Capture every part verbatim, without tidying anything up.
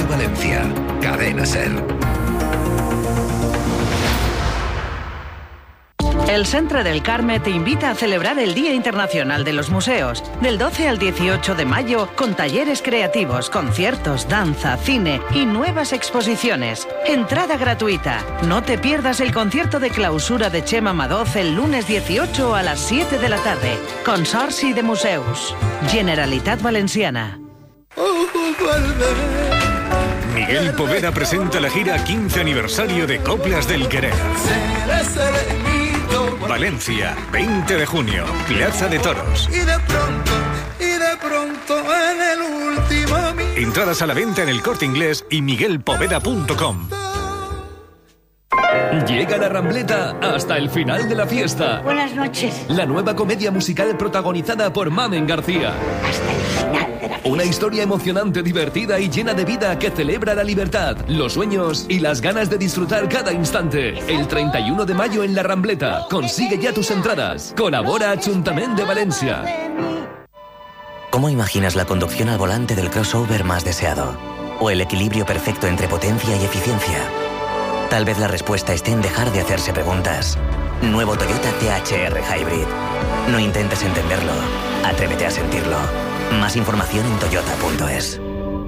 Valencia. Cadena SER. El Centre del Carme te invita a celebrar el Día Internacional de los Museos, del doce al dieciocho de mayo, con talleres creativos, conciertos, danza, cine y nuevas exposiciones. Entrada gratuita. No te pierdas el concierto de clausura de Chema Madoz el lunes dieciocho a las siete de la tarde. Consorci de Museus. Generalitat Valenciana. Miguel Poveda presenta la gira quince aniversario de Coplas del Querer. Valencia, veinte de junio, Plaza de Toros. Y de pronto, y de pronto en el último... Entradas a la venta en El Corte Inglés y miguel poveda punto com. Llega la Rambleta hasta el final de la fiesta. Buenas noches. La nueva comedia musical protagonizada por Mamen García. Hasta el final de la fiesta. Una historia emocionante, divertida y llena de vida que celebra la libertad, los sueños y las ganas de disfrutar cada instante. El treinta y uno de mayo en la Rambleta. Consigue ya tus entradas. Colabora Ayuntamiento de Valencia. ¿Cómo imaginas la conducción al volante del crossover más deseado? ¿O el equilibrio perfecto entre potencia y eficiencia? Tal vez la respuesta esté en dejar de hacerse preguntas. Nuevo Toyota T H R Hybrid. No intentes entenderlo. Atrévete a sentirlo. Más información en toyota punto es.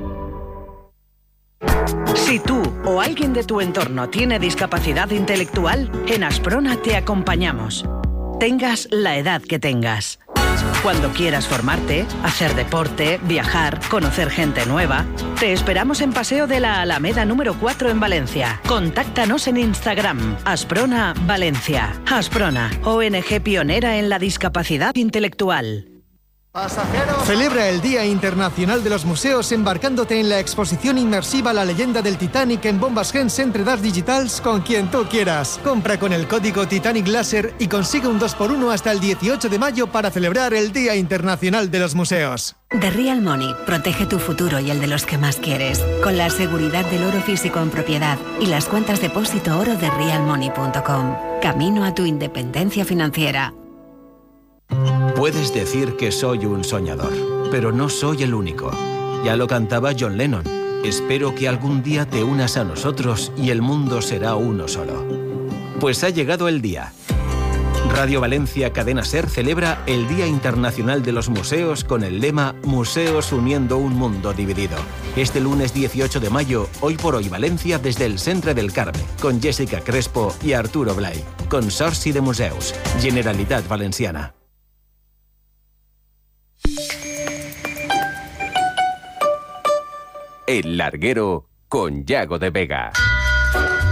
Si tú o alguien de tu entorno tiene discapacidad intelectual, en Asprona te acompañamos. Tengas la edad que tengas. Cuando quieras formarte, hacer deporte, viajar, conocer gente nueva, te esperamos en Paseo de la Alameda número cuatro en Valencia. Contáctanos en Instagram, Asprona Valencia. Asprona, O N G pionera en la discapacidad intelectual. Pasajeros. Celebra el Día Internacional de los Museos embarcándote en la exposición inmersiva La leyenda del Titanic en Bombas Gens Entre Das Digitals con quien tú quieras. Compra con el código Titanic Láser y consigue un dos por uno hasta el dieciocho de mayo para celebrar el Día Internacional de los Museos. The Real Money protege tu futuro y el de los que más quieres, con la seguridad del oro físico en propiedad y las cuentas depósito oro de real money punto com. Camino a tu independencia financiera. Puedes decir que soy un soñador, pero no soy el único. Ya lo cantaba John Lennon. Espero que algún día te unas a nosotros y el mundo será uno solo. Pues ha llegado el día. Radio Valencia Cadena SER celebra el Día Internacional de los Museos con el lema Museos uniendo un mundo dividido. Este lunes dieciocho de mayo, Hoy por Hoy Valencia desde el Centre del Carme, con Jessica Crespo y Arturo Blay. Consorci de Museus, Generalitat Valenciana. El Larguero con Yago de Vega.